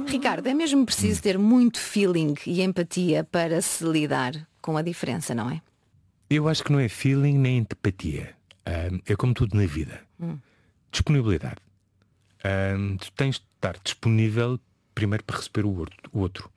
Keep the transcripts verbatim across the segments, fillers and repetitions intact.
Ricardo, é mesmo preciso ter muito feeling e empatia para se lidar com a diferença, não é? Eu acho que não é feeling nem empatia. Um, é como tudo na vida. Hum. Disponibilidade. Um, tu tens de estar disponível primeiro para receber o outro.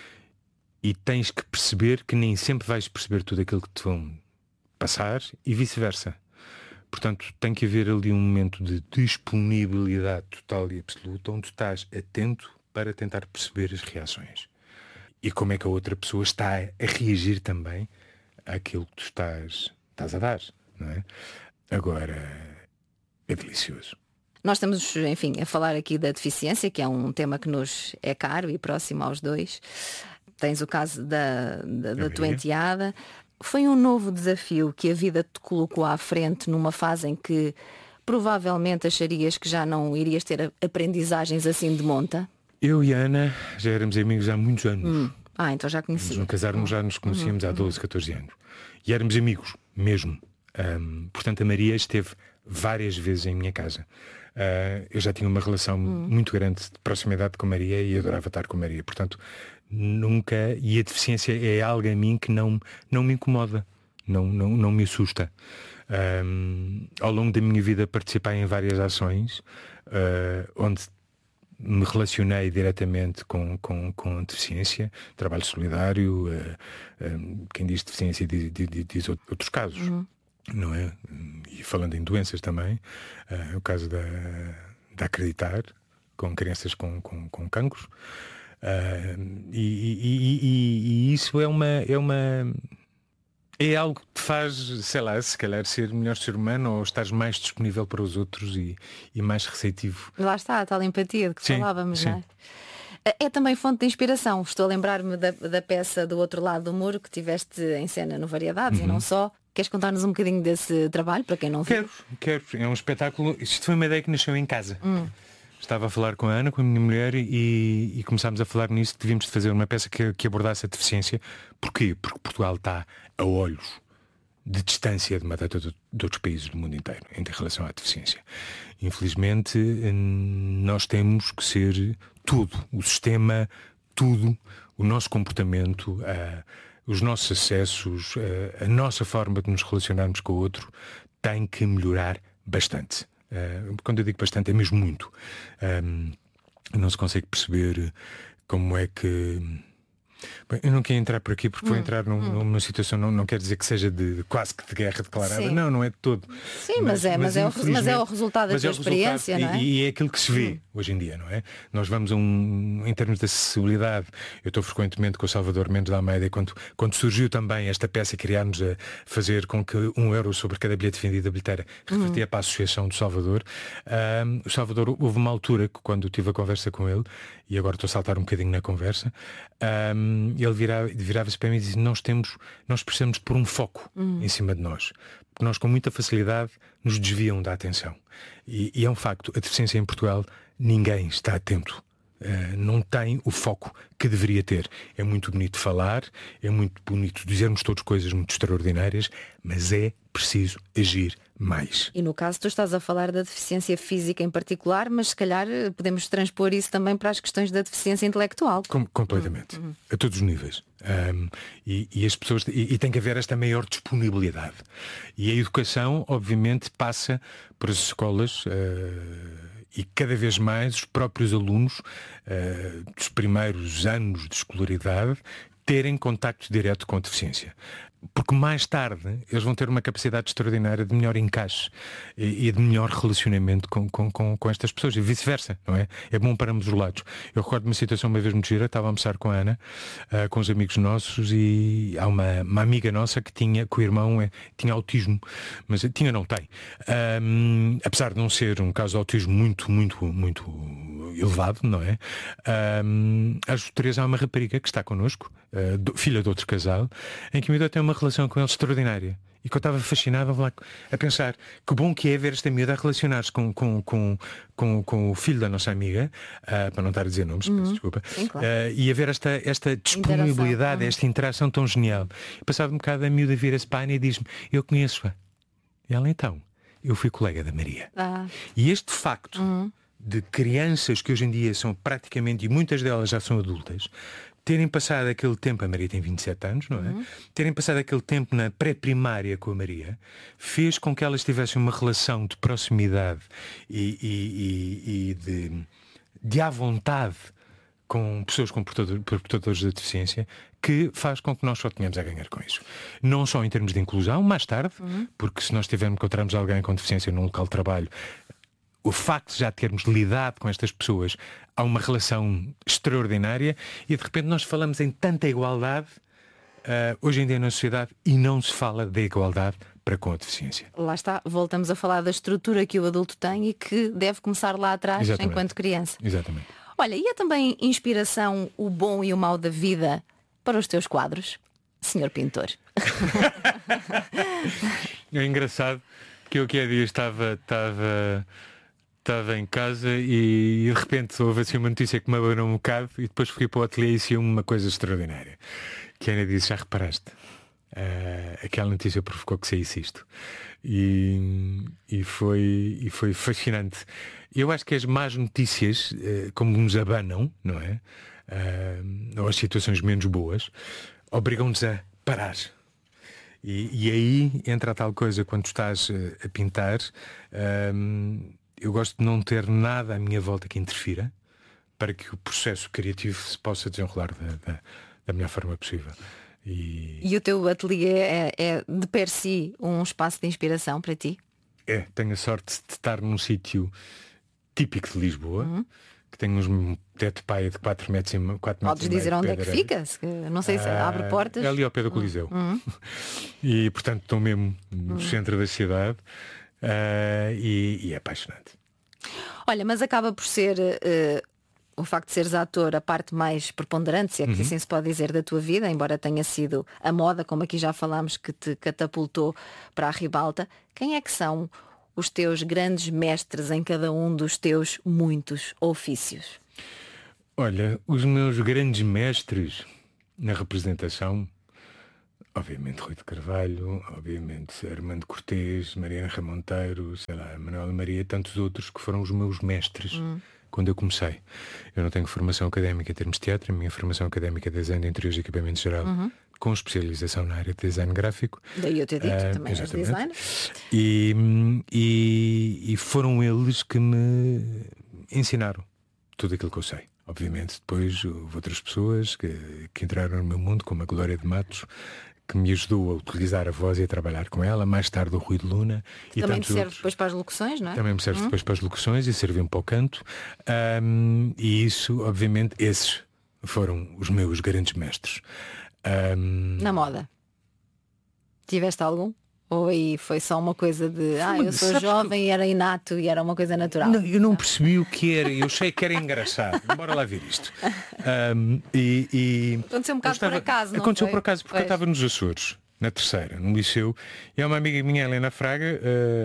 E tens que perceber que nem sempre vais perceber tudo aquilo que te vão passar e vice-versa. Portanto, tem que haver ali um momento de disponibilidade total e absoluta, onde tu estás atento para tentar perceber as reações. E como é que a outra pessoa está a reagir também àquilo que tu estás, estás a dar, não é? Agora, é delicioso. Nós estamos, enfim, a falar aqui da deficiência, que é um tema que nos é caro e próximo aos dois. Tens o caso da, da, da tua enteada. Foi um novo desafio que a vida te colocou à frente numa fase em que provavelmente acharias que já não irias ter aprendizagens assim de monta? Eu e a Ana já éramos amigos há muitos anos. Hum. Ah, então já conhecia. Nos casarmos já nos conhecíamos uhum. há doze, catorze anos. E éramos amigos, mesmo. Um, portanto, a Maria esteve várias vezes em minha casa. Uh, eu já tinha uma relação hum. muito grande de proximidade com a Maria e adorava estar com a Maria. Portanto, nunca... E a deficiência é algo a mim que não, não me incomoda, não, não, não me assusta. Um, ao longo da minha vida participei em várias ações uh, onde me relacionei diretamente com, com, com a deficiência, trabalho solidário, uh, uh, quem diz deficiência diz, diz, diz outros casos. Uhum. Não é? E falando em doenças também, uh, o caso da, da Acreditar, com crianças com, com, com cancros. Uh, e, e, e, e isso é uma, é uma é algo que te faz, sei lá, se calhar ser melhor ser humano, ou estás mais disponível para os outros e, e mais receptivo. Lá está, a tal empatia de que sim, falávamos, sim. não é? É também fonte de inspiração. Estou a lembrar-me da, da peça Do Outro Lado do Muro que tiveste em cena no Variedades, uhum. e não só. Queres contar-nos um bocadinho desse trabalho, para quem não viu? Quero, quero. É um espetáculo. Isto foi uma ideia que nasceu em casa. Hum. Estava a falar com a Ana, com a minha mulher, e, e começámos a falar nisso, que devíamos de fazer uma peça que, que abordasse a deficiência. Porquê? Porque Portugal está a olhos de distância de uma data de, de outros países do mundo inteiro em relação à deficiência. Infelizmente, nós temos que ser tudo, o sistema, tudo, o nosso comportamento, uh, os nossos acessos, uh, a nossa forma de nos relacionarmos com o outro tem que melhorar bastante. Uh, quando eu digo bastante, é mesmo muito. Um, não se consegue perceber como é que... Bem, eu não quero entrar por aqui porque hum, vou entrar num, hum. numa situação, não, não quer dizer que seja de, de quase que de guerra declarada. Sim. Não, não é de todo. Sim, mas, mas, é, mas, mas, é, o, mas é o resultado da tua é experiência, não é? E, e é aquilo que se vê hum. hoje em dia, não é? Nós vamos a um, em termos de acessibilidade, eu estou frequentemente com o Salvador Mendes da Almeida, e quando, quando surgiu também esta peça, criámos a fazer com que um euro sobre cada bilhete vendido da bilheteira revertia hum. para a Associação do Salvador. Um, o Salvador, houve uma altura que quando tive a conversa com ele, e agora estou a saltar um bocadinho na conversa, um, ele virava, virava-se para mim e dizia: nós temos, nós precisamos de pôr um foco hum. em cima de nós, porque nós com muita facilidade nos desviam da atenção, e, e é um facto, a deficiência em Portugal ninguém está atento, uh, não tem o foco que deveria ter. É muito bonito falar, é muito bonito dizermos todas coisas muito extraordinárias, mas é preciso agir mais. E no caso tu estás a falar da deficiência física em particular, mas se calhar podemos transpor isso também para as questões da deficiência intelectual. Com, completamente. Uhum. A todos os níveis. Um, e, e as pessoas e, e tem que haver esta maior disponibilidade. E a educação, obviamente, passa por as escolas uh, e cada vez mais os próprios alunos uh, dos primeiros anos de escolaridade terem contacto direto com a deficiência. Porque mais tarde eles vão ter uma capacidade extraordinária de melhor encaixe e, e de melhor relacionamento com, com, com, com estas pessoas, e vice-versa, não é? É bom para ambos os lados. Eu recordo uma situação uma vez muito gira, estava a almoçar com a Ana, uh, com os amigos nossos, e há uma, uma amiga nossa que tinha, que o irmão é, tinha autismo, mas tinha, não tem. Um, apesar de não ser um caso de autismo muito, muito, muito elevado, não é? Um, às três há uma rapariga que está connosco, uh, do, filha de outro casal, em que me deu até uma relação com ele extraordinária, e que eu estava fascinado a, falar, a pensar que bom que é ver esta miúda a relacionar-se com, com, com, com, com o filho da nossa amiga, uh, para não estar a dizer nomes, uhum. peço desculpa. Sim, claro. uh, e a ver esta, esta disponibilidade, uhum. esta interação tão genial. Passado um bocado, a miúda vira-se para a Ana e diz-me: eu conheço-a. E ela: então, eu fui colega da Maria. Ah. E este facto, uhum. de crianças que hoje em dia são praticamente, e muitas delas já são adultas, terem passado aquele tempo, a Maria tem vinte e sete anos, não é? Uhum. Terem passado aquele tempo na pré-primária com a Maria, fez com que elas tivessem uma relação de proximidade e, e, e, e de, de à vontade com pessoas com portador, portadores de deficiência, que faz com que nós só tenhamos a ganhar com isso. Não só em termos de inclusão, mais tarde, uhum. porque se nós tivermos, encontrarmos alguém com deficiência num local de trabalho, o facto de já termos lidado com estas pessoas, há uma relação extraordinária e de repente nós falamos em tanta igualdade uh, hoje em dia na sociedade e não se fala da igualdade para com a deficiência. Lá está, voltamos a falar da estrutura que o adulto tem e que deve começar lá atrás. Exatamente. Enquanto criança. Exatamente. Olha, e é também inspiração o bom e o mau da vida para os teus quadros, senhor pintor? É engraçado que eu que há dias estava, estava, estava em casa e de repente houve assim uma notícia que me abanou um bocado e depois fui para o ateliê e saiu uma coisa extraordinária. Que a Ana disse, já reparaste? Uh, aquela notícia provocou que saísse isto. E, e, foi, e foi fascinante. Eu acho que as más notícias, uh, como nos abanam, não é? Uh, ou as situações menos boas, obrigam-nos a parar. E, e aí entra a tal coisa quando estás uh, a pintar. Uh, eu gosto de não ter nada à minha volta que interfira para que o processo criativo se possa desenrolar da, da, da melhor forma possível. E... e o teu ateliê é, é de per si um espaço de inspiração para ti? É, tenho a sorte de estar num sítio típico de Lisboa, uhum. que tem um teto de paia de quatro metros e meio. Podes dizer onde é que fica? Não sei se ah, abre portas. É ali ao pé do Coliseu. Uhum. E portanto estou mesmo no uhum. centro da cidade uh, e, e é apaixonante. Olha, mas acaba por ser uh, o facto de seres ator a parte mais preponderante, se é que uhum. assim se pode dizer, da tua vida, embora tenha sido a moda, como aqui já falámos, que te catapultou para a ribalta. Quem é que são os teus grandes mestres em cada um dos teus muitos ofícios? Olha, os meus grandes mestres na representação, obviamente Rui de Carvalho, obviamente Armando Cortês, Mariana Ramonteiro, sei lá, Manuela Maria, tantos outros que foram os meus mestres hum. quando eu comecei. Eu não tenho formação académica em termos de teatro, a minha formação académica é design de interiores e equipamento geral, uhum. com especialização na área de design gráfico. Daí eu ter dito, uh, também és designer. E, e, e foram eles que me ensinaram tudo aquilo que eu sei. Obviamente depois houve outras pessoas que, que entraram no meu mundo, como a Glória de Matos, que me ajudou a utilizar a voz e a trabalhar com ela. Mais tarde o Rui de Luna. E também te serve outros. Depois para as locuções, não é? Também me serve hum. depois para as locuções e serviu-me para o canto. Um, e isso, obviamente, esses foram os meus grandes mestres. Um... Na moda? Tiveste algum? Ou aí foi só uma coisa de ah, eu sou jovem que... e era inato e era uma coisa natural? Não, eu não percebi o que era. Eu sei que era engraçado. Bora lá ver isto. Um, e, e... Aconteceu um bocado estava... por acaso, não Aconteceu foi? por acaso, porque pois. Eu estava nos Açores, na terceira, no liceu, e há uma amiga minha, Helena Fraga,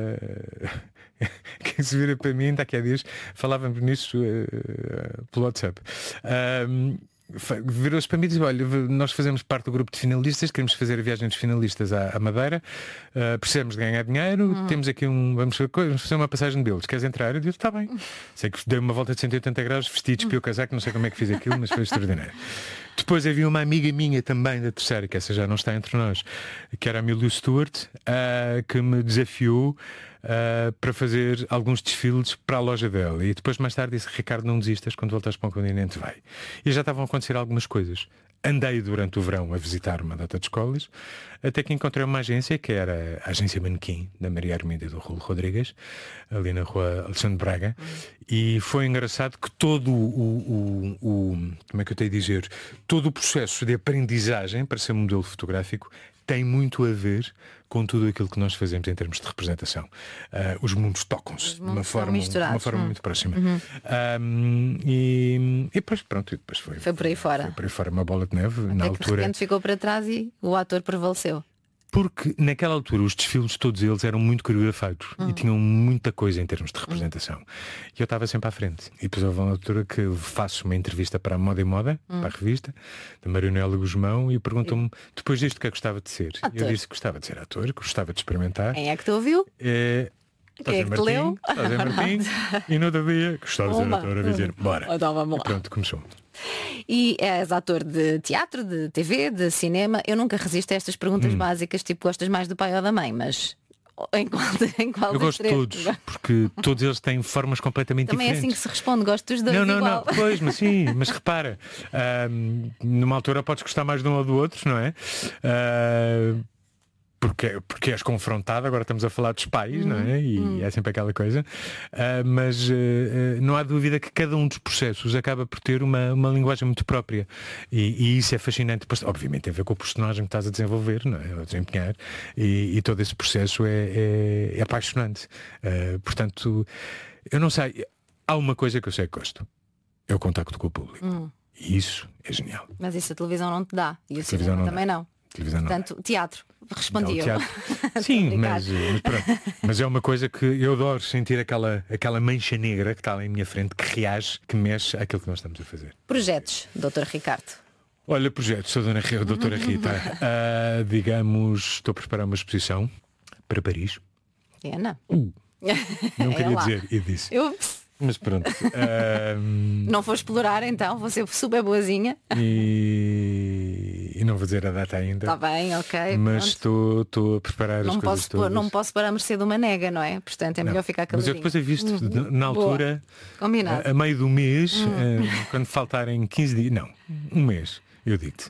uh... que se vira para mim, ainda há dias, falávamos nisso uh, pelo WhatsApp. Um, virou-se para mim e disse, olha, nós fazemos parte do grupo de finalistas, queremos fazer a viagem dos finalistas à, à Madeira, uh, precisamos de ganhar dinheiro, hum. temos aqui um, vamos fazer, vamos fazer uma passagem deles, queres entrar? Eu disse, está bem. Sei que dei uma volta de cento e oitenta graus, vesti, despiu o casaco, não sei como é que fiz aquilo, mas foi extraordinário. Depois havia uma amiga minha também da terceira, que essa já não está entre nós, que era a Emílio Stewart, uh, que me desafiou Uh, para fazer alguns desfiles para a loja dela. E depois mais tarde disse, Ricardo, não desistas, quando voltares para o continente vai. E já estavam a acontecer algumas coisas. Andei durante o verão a visitar uma data de escolas, até que encontrei uma agência, que era a agência Manequim, da Maria Armida e do Raul Rodrigues, ali na rua Alexandre Braga. Uhum. E foi engraçado que todo o, o, o como é que eu tenho a dizer, todo o processo de aprendizagem para ser modelo fotográfico tem muito a ver com tudo aquilo que nós fazemos em termos de representação. Uh, os mundos tocam-se de uma forma, uma forma hum. muito próxima. Uhum. Um, e, e depois, pronto, e depois foi, foi por aí fora. Foi por aí fora uma bola de neve. Até na que altura. De repente ficou para trás e o ator prevaleceu. Porque naquela altura os desfiles, todos eles, eram muito coreografados hum. e tinham muita coisa em termos de representação. Hum. E eu estava sempre à frente. E depois houve uma altura que faço uma entrevista para a Moda e Moda, hum. para a revista, da Marionela Guzmão, e perguntam-me, depois disto, o que é que gostava de ser? Ator. Eu disse que gostava de ser ator, que gostava de experimentar. Quem é que te ouviu? É... Quem é que te leu? José Martim, e no outro dia gostava de ser ator a dizer bora. Então, vamos lá. E pronto, começou. E és ator de teatro, de T V, de cinema. Eu nunca resisto a estas perguntas hum. básicas, tipo, gostas mais do pai ou da mãe, mas em qual, em qual eu gosto de todos, porque todos eles têm formas completamente Também diferentes. Também é assim que se responde, gosto dos dois não, não, igual. Não, pois, mas sim, mas repara, um, numa altura podes gostar mais de um ou do outro, não é? Uh, Porque, porque és confrontado, agora estamos a falar dos pais, hum, não é? E hum. é sempre aquela coisa. Uh, mas uh, uh, não há dúvida que cada um dos processos acaba por ter uma, uma linguagem muito própria. E, e isso é fascinante. Depois, obviamente tem a ver com o personagem que estás a desenvolver, não é? A desempenhar. E, e todo esse processo é, é, é apaixonante. Uh, portanto, eu não sei. Há uma coisa que eu sei que gosto. É o contacto com o público. Hum. E isso é genial. Mas isso a televisão não te dá. E o cinema não também dá. Não. Portanto, teatro, respondi eu. Sim, mas, mas, pronto. Mas é uma coisa que eu adoro, sentir aquela, aquela mancha negra que está ali em minha frente, que reage, que mexe àquilo que nós estamos a fazer. Projetos, doutor Ricardo? Olha, projetos, sou a dona, a doutora Rita. uh, digamos, estou a preparar uma exposição para Paris. Ana. Uh, não queria é dizer, e disse. Eu... Mas pronto. Uh... Não vou explorar então, vou ser super boazinha. E, e não vou dizer a data ainda. Está bem, ok. Mas estou, estou a preparar não as coisas posso, todas. Não posso parar a mercê de uma nega, não é? Portanto é melhor não, ficar caladinho. Mas eu depois aviso uhum. na altura, Combinado. A, a meio do mês, uhum. uh, quando faltarem quinze dias, não, um mês. Eu digo-te.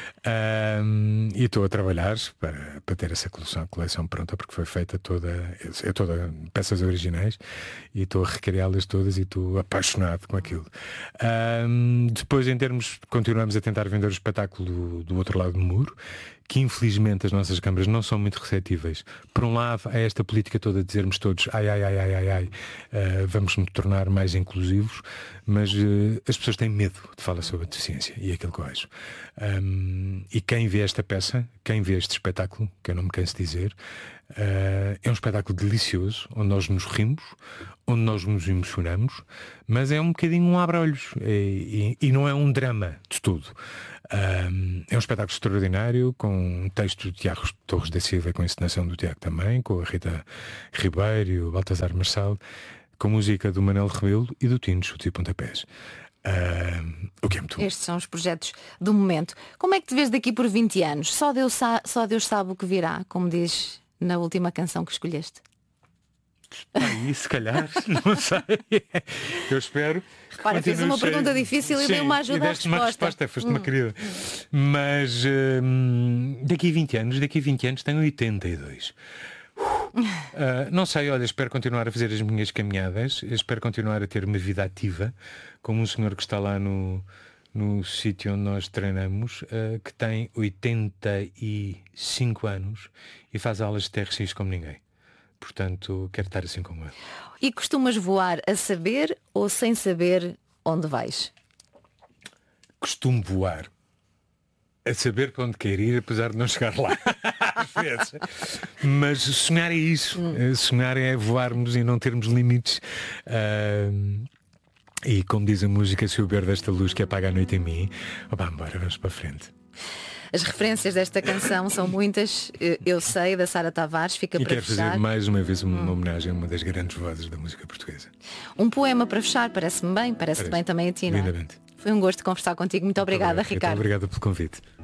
Um, e estou a trabalhar para, para ter essa coleção, coleção pronta, porque foi feita toda, é toda peças originais, e estou a recriá-las todas e estou apaixonado com aquilo. Um, depois, em termos, continuamos a tentar vender o espetáculo do, do outro lado do muro, que infelizmente as nossas câmaras não são muito receptíveis. Por um lado, há esta política toda de dizermos todos ai, ai, ai, ai, ai, ai uh, vamos nos tornar mais inclusivos, mas uh, as pessoas têm medo de falar sobre a deficiência, e é aquilo que eu acho. Um, e quem vê esta peça, quem vê este espetáculo, que eu não me canso de dizer, uh, é um espetáculo delicioso, onde nós nos rimos, onde nós nos emocionamos, mas é um bocadinho um abra-olhos, e, e, e não é um drama de tudo. Um, é um espetáculo extraordinário, com um texto de Tiago Torres da Silva, com a encenação do Tiago também, com a Rita Ribeiro e o Baltasar Marçal, com música do Manel Rebelo e do Tino Chutes e Pontapés. Uh, o que é muito... Estes são os projetos do momento. Como é que te vês daqui por vinte anos? Só Deus, sa- só Deus sabe o que virá, como diz na última canção que escolheste. Aí, se calhar, não sei. Eu espero. Repara, fiz uma cheio. pergunta difícil e Sim, dei uma ajuda à resposta. Uma resposta, foste hum. uma querida. Mas hum, daqui a vinte anos, daqui a vinte anos tenho oitenta e dois. Uh, não sei, olha, espero continuar a fazer as minhas caminhadas, espero continuar a ter uma vida ativa, como um senhor que está lá no, no sítio onde nós treinamos, uh, que tem oitenta e cinco anos e faz aulas de T R X como ninguém. Portanto, quero estar assim como ele. E costumas voar a saber ou sem saber onde vais? Costumo voar a saber para onde quer ir, apesar de não chegar lá. Às vezes. Mas sonhar é isso. Hum. Sonhar é voarmos e não termos limites. Uh, e como diz a música, se o ver desta luz que apaga a noite em mim, opa, embora, vamos para a frente. As referências desta canção são muitas, eu sei, da Sara Tavares, fica e para quero fechar. fazer mais uma vez uma hum. homenagem a uma das grandes vozes da música portuguesa. Um poema para fechar, parece-me bem, parece, parece bem também a ti, não é? Foi um gosto conversar contigo, muito obrigada, muito Ricardo. Muito obrigado pelo convite.